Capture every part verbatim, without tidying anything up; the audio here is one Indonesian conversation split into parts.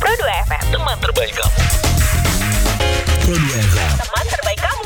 Pro dua F M, teman terbaik kamu. Pro dua F M, teman terbaik kamu.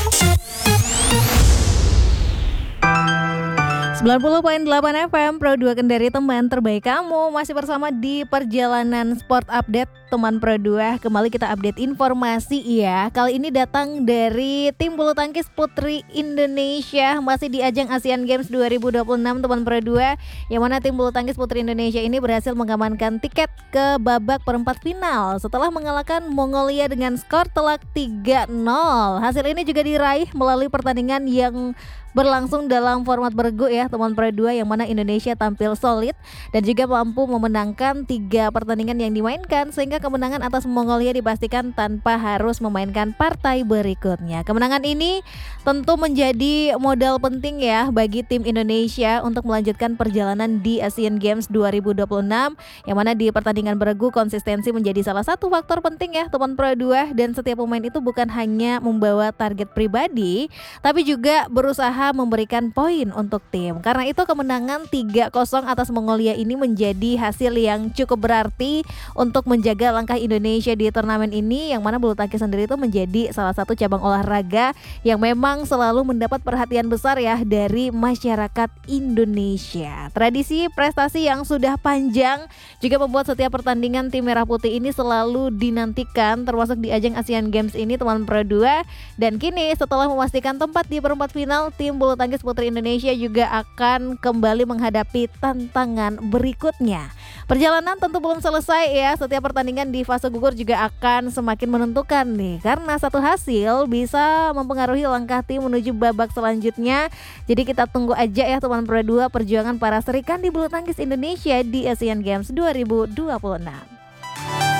sembilan puluh koma delapan F M Pro dua Kendari, teman terbaik kamu. Masih bersama di Perjalanan Sport Update teman Pro dua. Kembali kita update informasi ya. Kali ini datang dari tim bulu tangkis putri Indonesia, masih di ajang Asian Games dua ribu dua puluh enam teman Pro dua, yang mana tim bulu tangkis putri Indonesia ini berhasil mengamankan tiket ke babak perempat final setelah mengalahkan Mongolia dengan skor telak tiga nol. Hasil ini juga diraih melalui pertandingan yang berlangsung dalam format bergu ya teman Pro dua, yang mana Indonesia tampil solid dan juga mampu memenangkan tiga pertandingan yang dimainkan, sehingga kemenangan atas Mongolia dipastikan tanpa harus memainkan partai berikutnya. Kemenangan ini tentu menjadi modal penting ya bagi tim Indonesia untuk melanjutkan perjalanan di Asian Games dua ribu dua puluh enam, yang mana di pertandingan bergu konsistensi menjadi salah satu faktor penting ya teman Pro dua, dan setiap pemain itu bukan hanya membawa target pribadi tapi juga berusaha memberikan poin untuk tim. Karena itu kemenangan tiga kosong atas Mongolia ini menjadi hasil yang cukup berarti untuk menjaga langkah Indonesia di turnamen ini, yang mana bulu tangkis sendiri itu menjadi salah satu cabang olahraga yang memang selalu mendapat perhatian besar ya dari masyarakat Indonesia. Tradisi prestasi yang sudah panjang juga membuat setiap pertandingan tim Merah Putih ini selalu dinantikan, termasuk di ajang Asian Games ini teman Pro dua. Dan kini setelah memastikan tempat di perempat final, tim bulu tangkis putri Indonesia juga akan kembali menghadapi tantangan berikutnya. Perjalanan tentu belum selesai ya. Setiap pertandingan di fase gugur juga akan semakin menentukan nih, karena satu hasil bisa mempengaruhi langkah tim menuju babak selanjutnya. Jadi kita tunggu aja ya teman Pro dua perjuangan para serikandi bulu tangkis Indonesia di Asian Games dua ribu dua puluh enam.